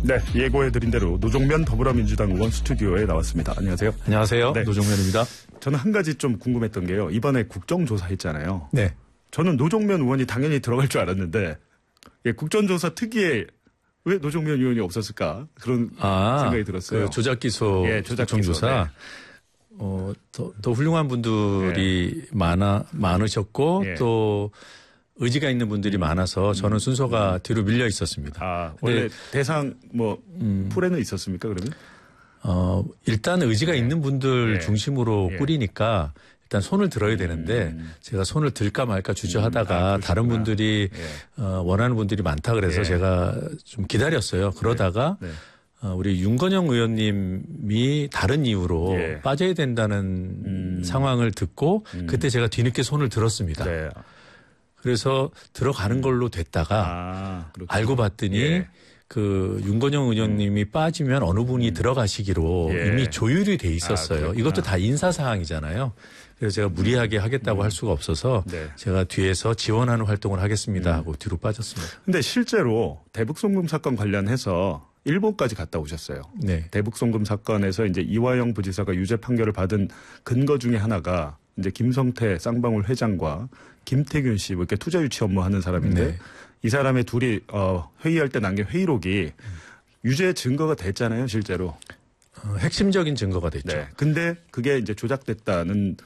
네, 예고해드린 대로 노종면 더불어민주당 의원 스튜디오에 나왔습니다. 안녕하세요. 안녕하세요. 네. 노종면입니다. 저는 한 가지 좀 궁금했던 게요. 이번에 국정조사 했잖아요. 네. 저는 노종면 의원이 당연히 들어갈 줄 알았는데 국정조사 특위에 왜 노종면 의원이 없었을까? 그런 생각이 들었어요. 그 조작기소 국정조사. 네. 더 훌륭한 분들이 많으셨고 또 의지가 있는 분들이 많아서 저는 순서가 뒤로 밀려 있었습니다. 원래 대상 풀에는 있었습니까, 그러면? 일단 의지가 있는 분들 중심으로 꾸리니까 일단 손을 들어야 되는데 제가 손을 들까 말까 주저하다가 다른 분들이 원하는 분들이 많다 그래서 제가 좀 기다렸어요. 그러다가 우리 윤건영 의원님이 다른 이유로 빠져야 된다는 상황을 듣고 그때 제가 뒤늦게 손을 들었습니다. 네. 그래서 들어가는 걸로 됐다가 알고 봤더니 그 윤건영 의원님이 빠지면 어느 분이 들어가시기로 이미 조율이 돼 있었어요. 이것도 다 인사사항이잖아요. 그래서 제가 무리하게 하겠다고 할 수가 없어서 제가 뒤에서 지원하는 활동을 하겠습니다 하고 뒤로 빠졌습니다. 근데 실제로 대북송금 사건 관련해서 일본까지 갔다 오셨어요. 네. 대북송금 사건에서 이제 이화영 부지사가 유죄 판결을 받은 근거 중에 하나가 이제 김성태 쌍방울 회장과 김태균 씨 이렇게 투자 유치 업무하는 사람인데 이 사람의 둘이 회의할 때 남긴 회의록이 유죄 증거가 됐잖아요, 실제로. 핵심적인 증거가 됐죠. 네. 근데 그게 이제 조작됐다는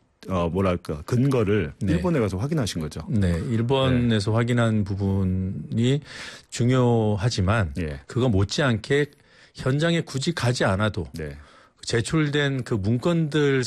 근거를 일본에 가서 확인하신 거죠. 네. 일본에서 확인한 부분이 중요하지만 그거 못지않게 현장에 굳이 가지 않아도 제출된 그 문건들